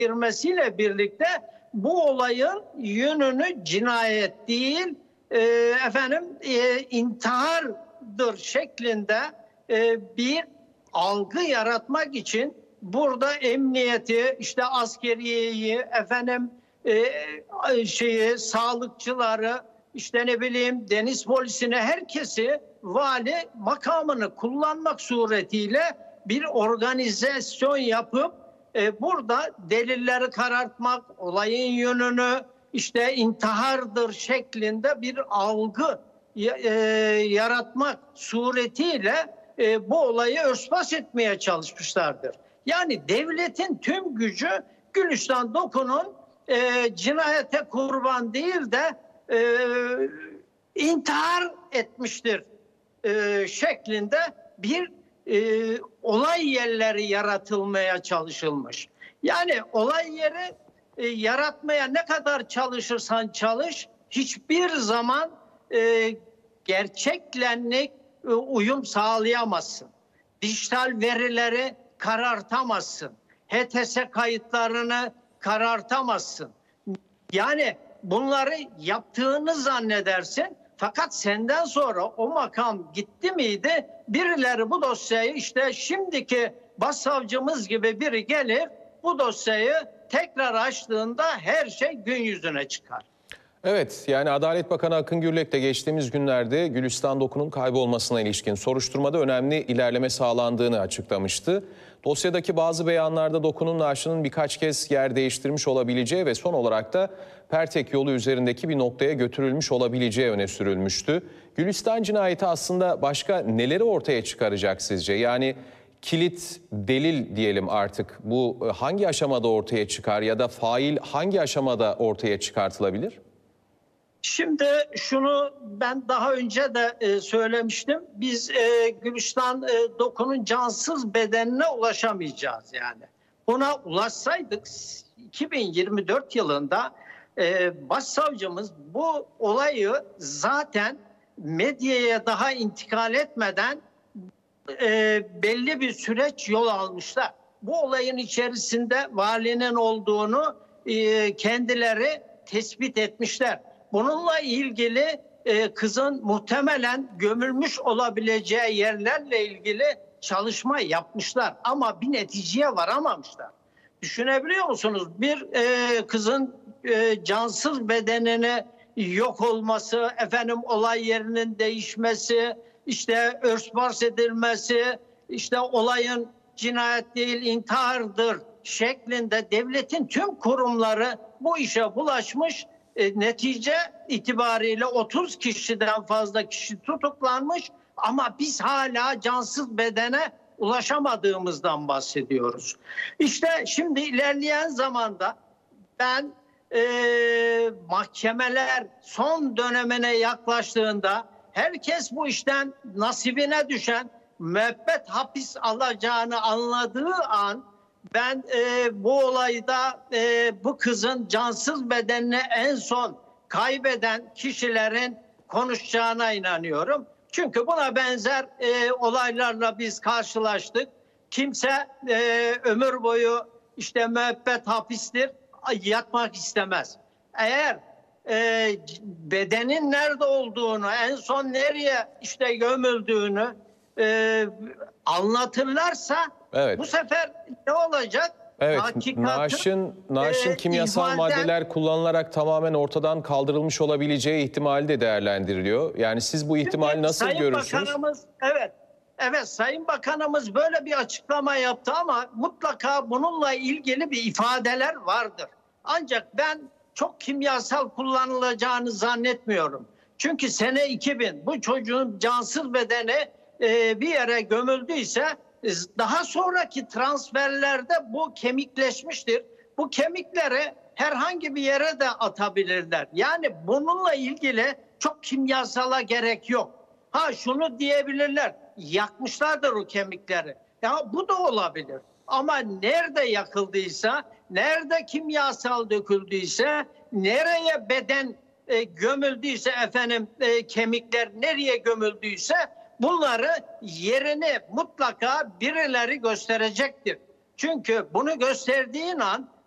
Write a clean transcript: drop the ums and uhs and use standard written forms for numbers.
girmesiyle birlikte bu olayın yönünü cinayet değil, intihardır şeklinde bir algı yaratmak için burada emniyeti, işte askeriyeyi, sağlıkçıları, işte ne bileyim deniz polisini, herkesi vali makamını kullanmak suretiyle bir organizasyon yapıp burada delilleri karartmak, olayın yönünü işte intihardır şeklinde bir algı yaratmak suretiyle bu olayı örtbas etmeye çalışmışlardır. Yani devletin tüm gücü Gülistan Doku'nun cinayete kurban değil de intihar etmiştir şeklinde bir olay yerleri yaratılmaya çalışılmış. Yani olay yeri yaratmaya ne kadar çalışırsan çalış, hiçbir zaman gerçekle uyum sağlayamazsın. Dijital verileri karartamazsın. HTS kayıtlarını karartamazsın. Yani bunları yaptığını zannedersin. Fakat senden sonra o makam gitti miydi? Birileri bu dosyayı, işte şimdiki başsavcımız gibi biri gelir, bu dosyayı tekrar açtığında her şey gün yüzüne çıkar. Evet, yani Adalet Bakanı Akın Gürlek de geçtiğimiz günlerde Gülistan Doku'nun kaybolmasına ilişkin soruşturmada önemli ilerleme sağlandığını açıklamıştı. Dosyadaki bazı beyanlarda Doku'nun naaşının birkaç kez yer değiştirmiş olabileceği ve son olarak da Pertek yolu üzerindeki bir noktaya götürülmüş olabileceği öne sürülmüştü. Gülistan cinayeti aslında başka neleri ortaya çıkaracak sizce? Yani kilit delil diyelim artık, bu hangi aşamada ortaya çıkar ya da fail hangi aşamada ortaya çıkartılabilir? Şimdi şunu ben daha önce de söylemiştim. Biz Gülistan Doku'nun cansız bedenine ulaşamayacağız yani. Buna ulaşsaydık 2024 yılında başsavcımız bu olayı zaten medyaya daha intikal etmeden belli bir süreç yol almışlar. Bu olayın içerisinde valinin olduğunu kendileri tespit etmişler. Bununla ilgili kızın muhtemelen gömülmüş olabileceği yerlerle ilgili çalışma yapmışlar. Ama bir neticeye varamamışlar. Düşünebiliyor musunuz? Bir kızın cansız bedenine yok olması, olay yerinin değişmesi, işte örtbas edilmesi, işte olayın cinayet değil intihardır şeklinde devletin tüm kurumları bu işe bulaşmış. Netice itibariyle 30 kişiden fazla kişi tutuklanmış ama biz hala cansız bedene ulaşamadığımızdan bahsediyoruz. İşte şimdi ilerleyen zamanda ben mahkemeler son dönemine yaklaştığında herkes bu işten nasibine düşen müebbet hapis alacağını anladığı an ben bu olayda bu kızın cansız bedenini en son kaybeden kişilerin konuşacağına inanıyorum. Çünkü buna benzer olaylarla biz karşılaştık. Kimse ömür boyu işte müebbet hapistir, yatmak istemez. Eğer bedenin nerede olduğunu, en son nereye işte gömüldüğünü anlatırlarsa evet, bu sefer ne olacak? Evet, naaşın kimyasal maddeler kullanılarak tamamen ortadan kaldırılmış olabileceği ihtimali de değerlendiriliyor. Yani siz bu ihtimali nasıl görürsünüz? Evet, Sayın Bakanımız böyle bir açıklama yaptı ama mutlaka bununla ilgili bir ifadeler vardır. Ancak ben çok kimyasal kullanılacağını zannetmiyorum. Çünkü sene 2000 bu çocuğun cansız bedeni bir yere gömüldüyse daha sonraki transferlerde bu kemikleşmiştir. Bu kemikleri herhangi bir yere de atabilirler. Yani bununla ilgili çok kimyasala gerek yok. Ha şunu diyebilirler, yakmışlardır o kemikleri. Ya bu da olabilir. Ama nerede yakıldıysa, nerede kimyasal döküldüyse, nereye beden gömüldüyse kemikler nereye gömüldüyse bunları yerini mutlaka birileri gösterecektir. Çünkü bunu gösterdiğin an